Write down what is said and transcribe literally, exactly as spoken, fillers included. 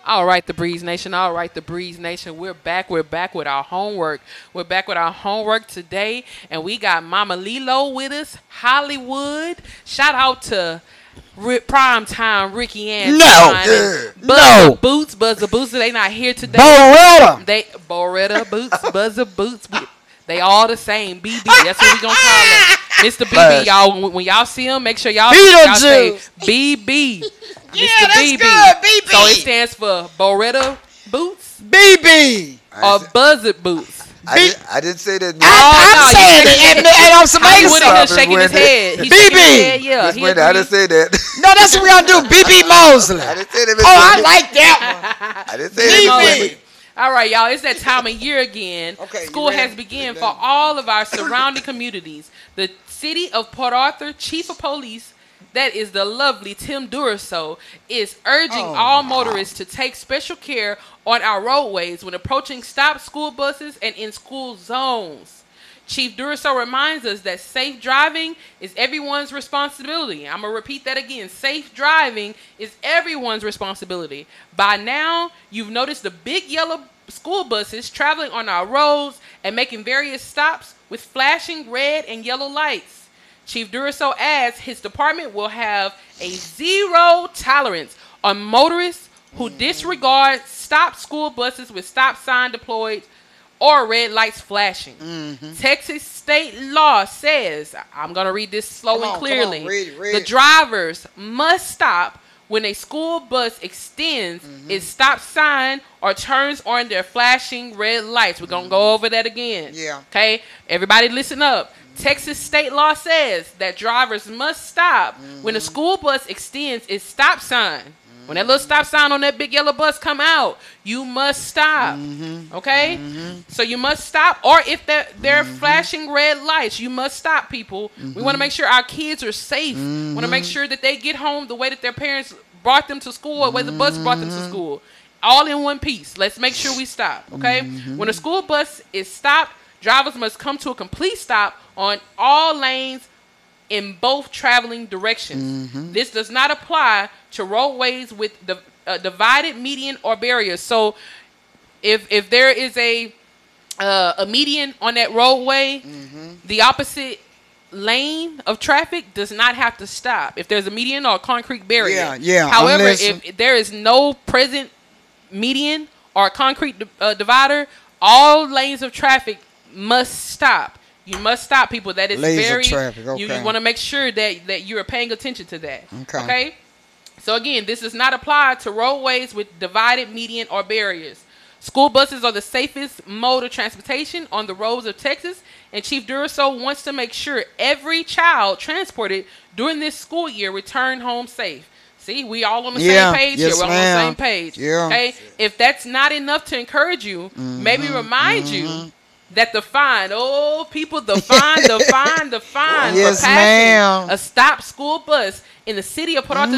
All right, the Breeze Nation. All right, the Breeze Nation. We're back. We're back with our homework. We're back with our homework today, and we got Mama Lilo with us, Hollywood. Shout out to R- Prime Time Ricky Ann. No, Buzzer no. Boots, Buzzer Boots. They not here today. Beretta. They Beretta Boots, Buzzer Boots. We, they all the same. B B. That's what we gonna call them. Mister B B, y'all. When, when y'all see him, make sure y'all, y'all say B B. Yeah, Mister that's B B. good. B B. So it stands for Beretta Boots B B. or Buzzard Boots. I, did, I didn't say that. I, I'm no, saying you it, and, and I'm some He niggas went in there Stop it, shaking his Wendy. head. He B B. shaking his head, yeah. Miss he Wendy, I agreed. didn't say that. No, that's what we gonna do. B B Mosley. I didn't say that. Miss Oh, I Wendy. like that I didn't say that. Miss one. Wendy. B B. All right, y'all. It's that time of year again. Okay, you School ready? has begun for all of our surrounding communities. The city of Port Arthur Chief of Police, that is the lovely Tim Duraso, is urging Oh, all motorists to take special care on our roadways when approaching stop school buses and in school zones. Chief Duraso reminds us that safe driving is everyone's responsibility. I'm going to repeat that again. Safe driving is everyone's responsibility. By now, you've noticed the big yellow school buses traveling on our roads and making various stops with flashing red and yellow lights. Chief Duraso adds his department will have a zero tolerance on motorists who disregard stop school buses with stop sign deployed or red lights flashing. Mm-hmm. Texas state law says, I'm going to read this slow Come and on, clearly, come on, read it, read the it. drivers must stop when a school bus extends Mm-hmm. its stop sign or turns on their flashing red lights. We're going to go over that again. Yeah. Okay? Everybody listen up. Texas state law says that drivers must stop Mm-hmm. when a school bus extends its stop sign. When that little stop sign on that big yellow bus come out, you must stop. Mm-hmm. Okay? So you must stop. Or if they're, they're flashing red lights, you must stop, people. We want to make sure our kids are safe. We want to make sure that they get home the way that their parents brought them to school or the way the bus brought them to school. All in one piece. Let's make sure we stop. Okay? When a school bus is stopped, drivers must come to a complete stop on all lanes in both traveling directions. Mm-hmm. This does not apply to roadways with the uh, divided median or barriers. So if if there is a uh, a median on that roadway, Mm-hmm. the opposite lane of traffic does not have to stop. If there's a median or a concrete barrier. Yeah, yeah, However, unless- if there is no present median or concrete di- uh, divider, all lanes of traffic must stop. You must stop, people. That is Lanes of very. traffic, You, okay. want to make sure that that you are paying attention to that. Okay. Okay. So again, this does not apply to roadways with divided median or barriers. School buses are the safest mode of transportation on the roads of Texas, and Chief Duraso wants to make sure every child transported during this school year return home safe. See, we all on the Yeah, same page yes, here. We're all ma'am. on the same page. Yeah. Okay. If that's not enough to encourage you, maybe remind you that the fine, oh people, the fine, the fine, the fine Yes, for passing ma'am. a stop school bus in the city of Port Arthur,